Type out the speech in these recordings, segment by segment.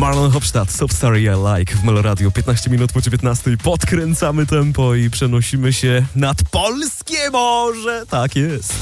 Marlon Hofstadt, Soft Story I Like w Meloradio. 15 minut po 19. Podkręcamy tempo i przenosimy się nad polskie morze. Tak jest.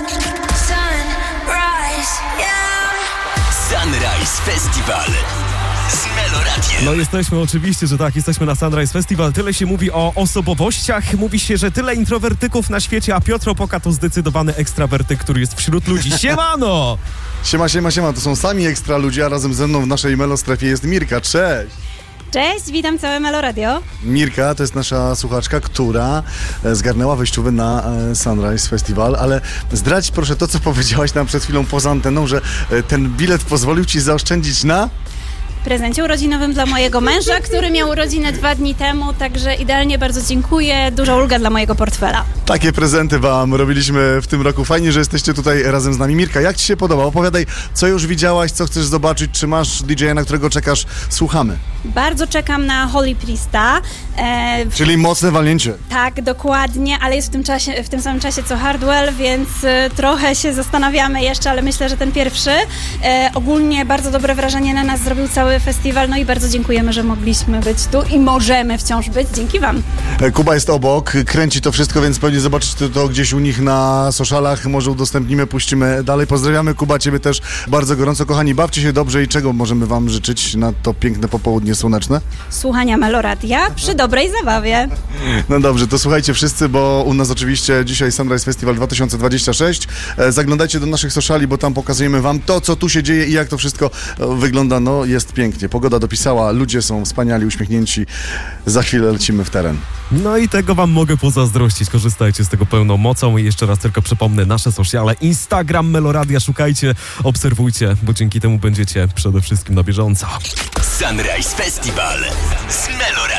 Sunrise Festival z Meloradiem. No jesteśmy, oczywiście, że tak, jesteśmy na Sunrise Festival. Tyle się mówi o osobowościach, mówi się, że tyle introwertyków na świecie, a Piotr Opoka to zdecydowany ekstrawertyk, który jest wśród ludzi. Siemano! Siema, to są sami ekstra ludzie, a razem ze mną w naszej Melostrefie jest Mirka, cześć! Cześć, witam całe Meloradio. Mirka to jest nasza słuchaczka, która zgarnęła wejściowy na Sunrise Festival, ale zdradź proszę to, co powiedziałaś nam przed chwilą poza anteną, że ten bilet pozwolił ci zaoszczędzić na... Prezencie urodzinowym dla mojego męża, który miał urodziny 2 dni temu, także idealnie, bardzo dziękuję. Duża ulga dla mojego portfela. Takie prezenty wam robiliśmy w tym roku. Fajnie, że jesteście tutaj razem z nami. Mirka, jak ci się podoba? Opowiadaj, co już widziałaś, co chcesz zobaczyć, czy masz DJ-a, na którego czekasz? Słuchamy. Bardzo czekam na Holy Priesta. Czyli mocne walnięcie. Tak, dokładnie, ale jest w tym samym czasie co Hardwell, więc trochę się zastanawiamy jeszcze, ale myślę, że ten pierwszy. Ogólnie bardzo dobre wrażenie na nas zrobił cały festiwal, no i bardzo dziękujemy, że mogliśmy być tu i możemy wciąż być. Dzięki wam. Kuba jest obok, kręci to wszystko, więc pewnie zobaczysz to gdzieś u nich na socialach, może udostępnimy, puścimy dalej. Pozdrawiamy, Kuba, ciebie też bardzo gorąco. Kochani, bawcie się dobrze i czego możemy wam życzyć na to piękne popołudnie słoneczne? Słuchania Meloradia przy dobrej zabawie. No dobrze, to słuchajcie wszyscy, bo u nas oczywiście dzisiaj Sunrise Festival 2026. Zaglądajcie do naszych sociali, bo tam pokazujemy wam to, co tu się dzieje i jak to wszystko wygląda. No, jest pięknie. Pogoda dopisała, ludzie są wspaniali, uśmiechnięci. Za chwilę lecimy w teren. No i tego wam mogę pozazdrościć. Korzystajcie z tego pełną mocą i jeszcze raz tylko przypomnę nasze sociale. Instagram Meloradia, szukajcie, obserwujcie, bo dzięki temu będziecie przede wszystkim na bieżąco. Sunrise Festival z Meloradiem.